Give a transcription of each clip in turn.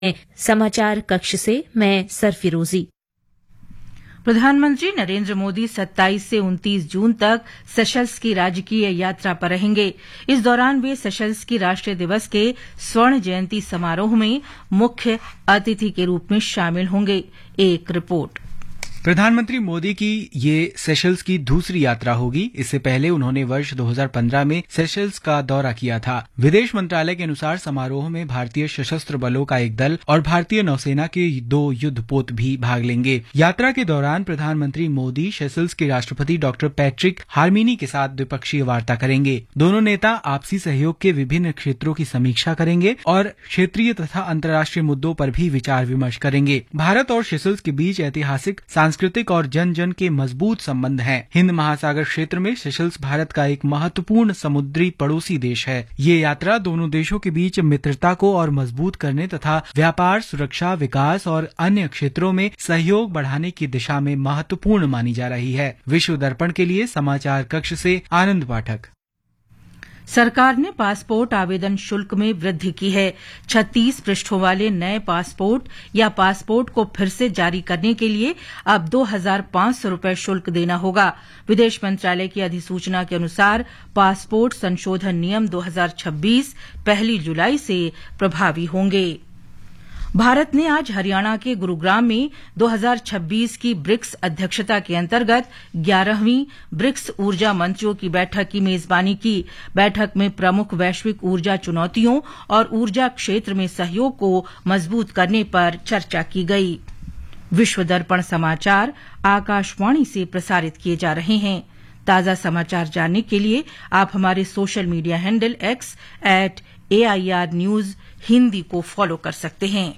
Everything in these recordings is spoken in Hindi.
समाचार कक्ष से मैं सरफिरोजी। प्रधानमंत्री नरेंद्र मोदी 27 से 29 जून तक सेशल्स की राजकीय यात्रा पर रहेंगे। इस दौरान वे सेशल्स की राष्ट्रीय दिवस के स्वर्ण जयंती समारोह में मुख्य अतिथि के रूप में शामिल होंगे। एक रिपोर्ट। प्रधानमंत्री मोदी की ये सेशल्स की दूसरी यात्रा होगी। इससे पहले उन्होंने वर्ष 2015 में सेशल्स का दौरा किया था। विदेश मंत्रालय के अनुसार समारोह में भारतीय सशस्त्र बलों का एक दल और भारतीय नौसेना के 2 युद्धपोत भी भाग लेंगे। यात्रा के दौरान प्रधानमंत्री मोदी सेशल्स के राष्ट्रपति डॉक्टर पैट्रिक हार्मिनी के साथ द्विपक्षीय वार्ता करेंगे। दोनों नेता आपसी सहयोग के विभिन्न क्षेत्रों की समीक्षा करेंगे और क्षेत्रीय तथा अंतर्राष्ट्रीय मुद्दों पर भी विचार विमर्श करेंगे। भारत और सेशल्स के बीच ऐतिहासिक, सांस्कृतिक और जन जन के मजबूत संबंध हैं। हिंद महासागर क्षेत्र में सेशल्स भारत का एक महत्वपूर्ण समुद्री पड़ोसी देश है। ये यात्रा दोनों देशों के बीच मित्रता को और मजबूत करने तथा व्यापार, सुरक्षा, विकास और अन्य क्षेत्रों में सहयोग बढ़ाने की दिशा में महत्वपूर्ण मानी जा रही है। विश्व दर्पण के लिए समाचार कक्ष से आनंद पाठक। सरकार ने पासपोर्ट आवेदन शुल्क में वृद्धि की है। 36 पृष्ठों वाले नए पासपोर्ट या पासपोर्ट को फिर से जारी करने के लिए अब 2,500 रुपये शुल्क देना होगा। विदेश मंत्रालय की अधिसूचना के अनुसार पासपोर्ट संशोधन नियम 2026 1 जुलाई से प्रभावी होंगे। भारत ने आज हरियाणा के गुरुग्राम में 2026 की ब्रिक्स अध्यक्षता के अंतर्गत 11वीं ब्रिक्स ऊर्जा मंत्रियों की बैठक की मेजबानी की। बैठक में प्रमुख वैश्विक ऊर्जा चुनौतियों और ऊर्जा क्षेत्र में सहयोग को मजबूत करने पर चर्चा की गई। विश्व दर्पण समाचार आकाशवाणी से प्रसारित किए जा रहे हैं। ताजा समाचार जानने के लिए आप हमारे social media handle X @AIR News Hindi को फॉलो कर सकते हैं।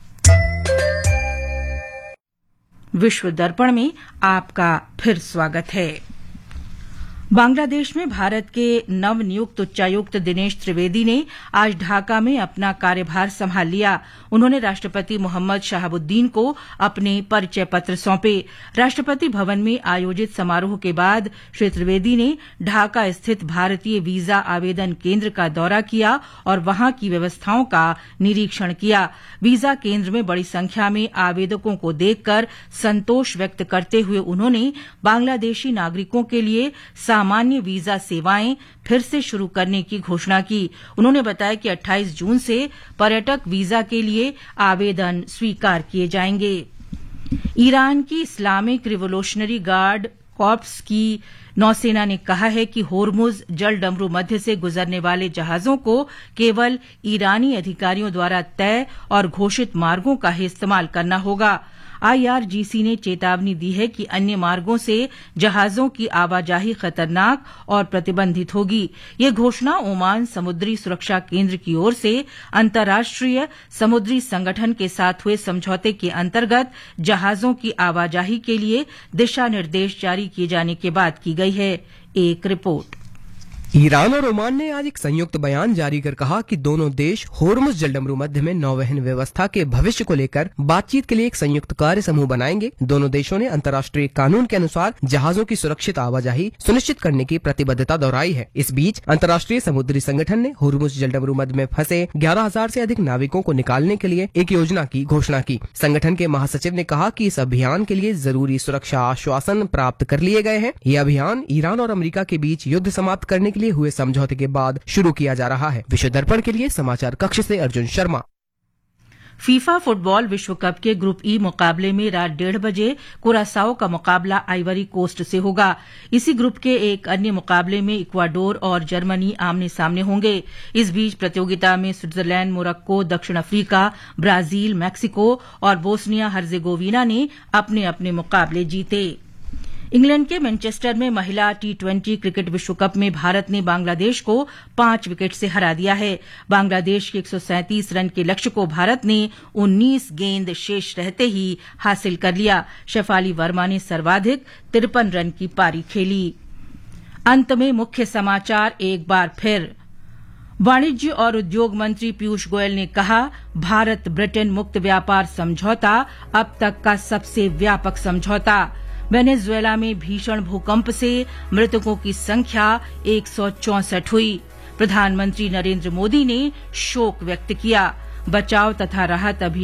विश्व दर्पण में आपका फिर स्वागत है। बांग्लादेश में भारत के नवनियुक्त उच्चायुक्त दिनेश त्रिवेदी ने आज ढाका में अपना कार्यभार संभाल लिया। उन्होंने राष्ट्रपति मोहम्मद शहाबुद्दीन को अपने परिचय पत्र सौंपे। राष्ट्रपति भवन में आयोजित समारोह के बाद श्री त्रिवेदी ने ढाका स्थित भारतीय वीजा आवेदन केंद्र का दौरा किया और वहां की व्यवस्थाओं का निरीक्षण किया। वीजा केंद्र में बड़ी संख्या में आवेदकों को देखकर संतोष व्यक्त करते हुए उन्होंने बांग्लादेशी नागरिकों के लिए सामान्य वीजा सेवाएं फिर से शुरू करने की घोषणा की। उन्होंने बताया कि 28 जून से पर्यटक वीजा के लिए आवेदन स्वीकार किए जाएंगे। ईरान की इस्लामिक रिवोल्यूशनरी गार्ड कॉर्प्स की नौसेना ने कहा है कि होर्मुज जलडमरू मध्य से गुजरने वाले जहाजों को केवल ईरानी अधिकारियों द्वारा तय और घोषित मार्गों का ही इस्तेमाल करना होगा। IRGC ने चेतावनी दी है कि अन्य मार्गों से जहाजों की आवाजाही खतरनाक और प्रतिबंधित होगी। ये घोषणा ओमान समुद्री सुरक्षा केंद्र की ओर से अंतर्राष्ट्रीय समुद्री संगठन के साथ हुए समझौते के अंतर्गत जहाजों की आवाजाही के लिए दिशा निर्देश जारी किए जाने के बाद की गई है। एक रिपोर्ट। ईरान और ओमान ने आज एक संयुक्त बयान जारी कर कहा कि दोनों देश होर्मुज जलडमरू मध्य में नौवहन व्यवस्था के भविष्य को लेकर बातचीत के लिए एक संयुक्त कार्य समूह बनाएंगे। दोनों देशों ने अंतर्राष्ट्रीय कानून के अनुसार जहाजों की सुरक्षित आवाजाही सुनिश्चित करने की प्रतिबद्धता दोहराई है। इस बीच अंतर्राष्ट्रीय समुद्री संगठन ने होर्मुज जलडमरू मध्य में फंसे 11,000 से अधिक नाविकों को निकालने के लिए एक योजना की घोषणा की। संगठन के महासचिव ने कहा कि इस अभियान के लिए जरूरी सुरक्षा आश्वासन प्राप्त कर लिए गए हैं। यह अभियान ईरान और अमेरिका के बीच युद्ध समाप्त करने के लिए हुए समझौते के बाद शुरू किया जा रहा है। विश्व दर्पण के लिए समाचार कक्ष से अर्जुन शर्मा। फीफा फुटबॉल विश्व कप के ग्रुप ई मुकाबले में रात 1:30 बजे कुरासाओ का मुकाबला आइवरी कोस्ट से होगा। इसी ग्रुप के एक अन्य मुकाबले में इक्वाडोर और जर्मनी आमने सामने होंगे। इस बीच प्रतियोगिता में स्विट्जरलैंड, मोरक्को, दक्षिण अफ्रीका, ब्राजील, मैक्सिको और बोस्निया हर्जेगोविना ने अपने अपने मुकाबले जीते। इंग्लैंड के मैनचेस्टर में महिला T20 क्रिकेट विश्व कप में भारत ने बांग्लादेश को 5 विकेट से हरा दिया है। बांग्लादेश के 137 रन के लक्ष्य को भारत ने 19 गेंद शेष रहते ही हासिल कर लिया। शेफाली वर्मा ने सर्वाधिक 53 रन की पारी खेली। अंत में मुख्य समाचार एक बार फिर। वाणिज्य और उद्योग मंत्री पीयूष गोयल ने कहा, भारत ब्रिटेन मुक्त व्यापार समझौता अब तक का सबसे व्यापक समझौता। वेनेजुएला में भीषण भूकंप से मृतकों की संख्या 164 हुई। प्रधानमंत्री नरेंद्र मोदी ने शोक व्यक्त किया। बचाव तथा राहत अभियान